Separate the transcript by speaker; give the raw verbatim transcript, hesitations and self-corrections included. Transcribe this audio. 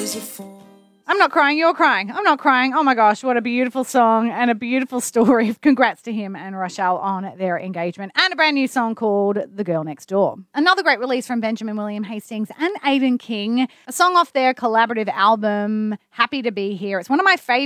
Speaker 1: I'm not crying, you're crying. I'm not crying. Oh my gosh, what a beautiful song and a beautiful story. Congrats to him and Rochelle on their engagement. And a brand new song called The Girl Next Door. Another great release from Benjamin William Hastings and Aidan King. A song off their collaborative album, Happy to Be Here. It's one of my favourite